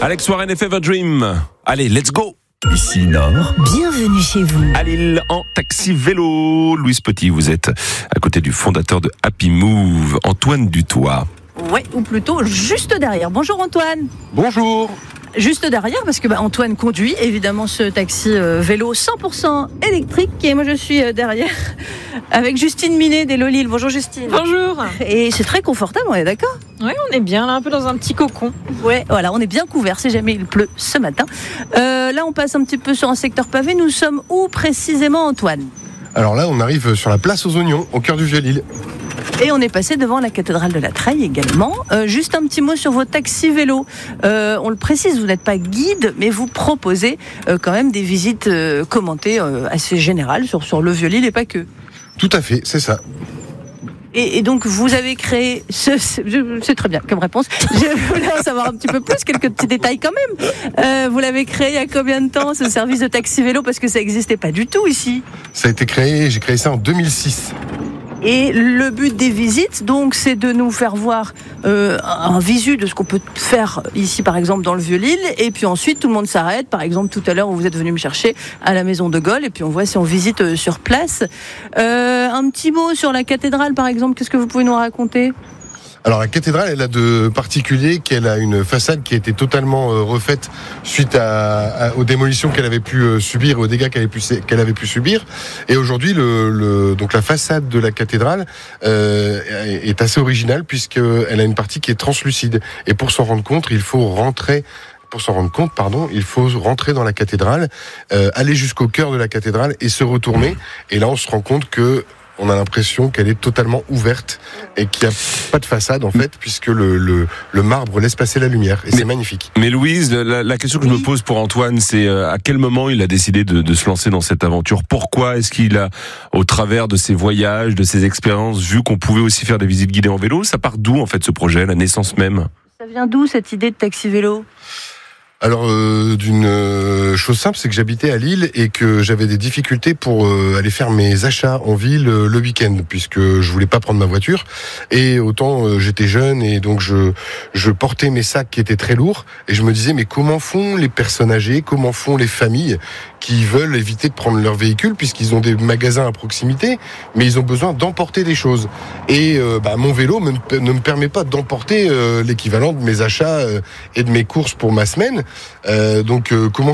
Alex Warren et Fever Dream. Allez, let's go. Ici Nord. Bienvenue chez vous. À Lille, en taxi vélo. Louise Petit, vous êtes à côté du fondateur de Happy Move, Antoine Dutoit. Ouais, ou plutôt juste derrière. Bonjour Antoine. Bonjour. Juste derrière, parce que Antoine conduit évidemment ce taxi vélo 100% électrique. Et moi je suis derrière avec Justine Minet d'Hello Lille. Bonjour Justine. Bonjour. Et c'est très confortable, on est d'accord ? Oui, on est bien là, un peu dans un petit cocon. Ouais, voilà, on est bien couvert si jamais il pleut ce matin. Là, on passe un petit peu sur un secteur pavé. Nous sommes où précisément, Antoine ? Alors là, on arrive sur la place aux Oignons, au cœur du Vieux-Lille. Et on est passé devant la cathédrale de la Treille également. Juste un petit mot sur vos taxis vélos. On le précise, vous n'êtes pas guide, mais vous proposez quand même des visites commentées assez générales sur le Vieux-Lille et pas que. Tout à fait, c'est ça. Et donc vous avez créé, c'est très bien comme réponse, je voulais en savoir un petit peu plus, quelques petits détails quand même. Vous l'avez créé il y a combien de temps ce service de taxi vélo, parce que ça n'existait pas du tout ici. Ça a été créé, j'ai créé ça en 2006. Et le but des visites, donc, c'est de nous faire voir un visu de ce qu'on peut faire ici, par exemple, dans le Vieux-Lille. Et puis ensuite, tout le monde s'arrête. Par exemple, tout à l'heure, où vous êtes venu me chercher à la Maison de Gaulle. Et puis on voit si on visite sur place. Un petit mot sur la cathédrale, par exemple. Qu'est-ce que vous pouvez nous raconter ? Alors la cathédrale, elle a de particulier qu'elle a une façade qui a été totalement refaite suite aux démolitions qu'elle avait pu subir, aux dégâts qu'elle avait pu subir. Et aujourd'hui, donc la façade de la cathédrale est assez originale, puisqu'elle a une partie qui est translucide. Et pour s'en rendre compte, il faut rentrer dans la cathédrale, aller jusqu'au cœur de la cathédrale et se retourner. Et là, on se rend compte que on a l'impression qu'elle est totalement ouverte et qu'il n'y a pas de façade en fait, puisque le marbre laisse passer la lumière. Et c'est magnifique. Mais Louise, la question que je me pose pour Antoine, c'est à quel moment il a décidé de se lancer dans cette aventure ? Pourquoi est-ce qu'il a, au travers de ses voyages, de ses expériences, vu qu'on pouvait aussi faire des visites guidées en vélo ? Ça part d'où en fait ce projet, la naissance même ? Ça vient d'où cette idée de taxi vélo ? Alors d'une chose simple, c'est que j'habitais à Lille et que j'avais des difficultés pour aller faire mes achats en ville le week-end, puisque je voulais pas prendre ma voiture. Et autant j'étais jeune et donc je portais mes sacs qui étaient très lourds et je me disais mais comment font les personnes âgées, comment font les familles qui veulent éviter de prendre leur véhicule puisqu'ils ont des magasins à proximité, mais ils ont besoin d'emporter des choses. Et mon vélo ne me permet pas d'emporter l'équivalent de mes achats et de mes courses pour ma semaine. Donc comment